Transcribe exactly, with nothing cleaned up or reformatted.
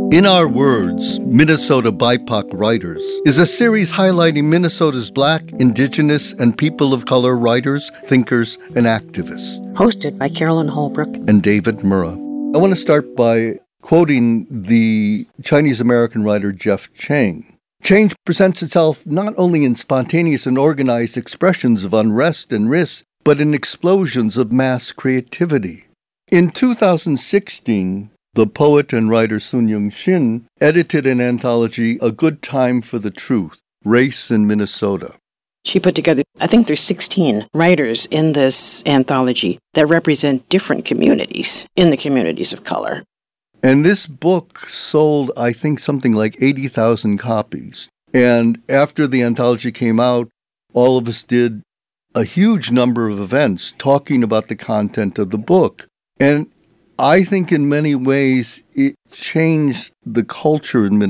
In Our Words, Minnesota B I P O C Writers is a series highlighting Minnesota's Black, Indigenous, and people of color writers, thinkers, and activists. Hosted by Carolyn Holbrook and David Murrah. I want to start by quoting the Chinese-American writer Jeff Chang. Change presents itself not only in spontaneous and organized expressions of unrest and risk, but in explosions of mass creativity. In two thousand sixteen, the poet and writer Sun Yung Shin edited an anthology, A Good Time for the Truth, Race in Minnesota. She put together, I think there's sixteen writers in this anthology that represent different communities in the communities of color. And this book sold, I think, something like eighty thousand copies. And after the anthology came out, all of us did a huge number of events talking about the content of the book. And I think in many ways it changed the culture in Minnesota.